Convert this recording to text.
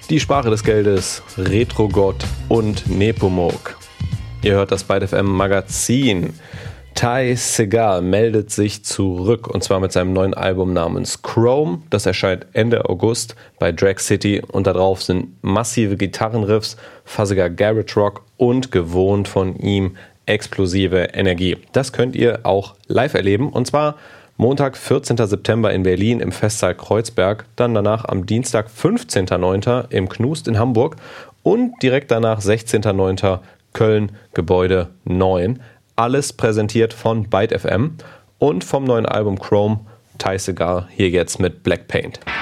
Die Sprache des Geldes, Retrogott und Nepomuk. Ihr hört das Byte FM Magazin. Ty Segall meldet sich zurück und zwar mit seinem neuen Album namens Chrome. Das erscheint Ende August bei Drag City und da drauf sind massive Gitarrenriffs, fuzziger Garage Rock und gewohnt von ihm explosive Energie. Das könnt ihr auch live erleben und zwar Montag, 14. September in Berlin im Festsaal Kreuzberg, dann danach am Dienstag, 15.09. im Knust in Hamburg und direkt danach 16.09. Köln, Gebäude 9. Alles präsentiert von Byte FM und vom neuen Album Chrome, Ty Segall hier jetzt mit Black Paint.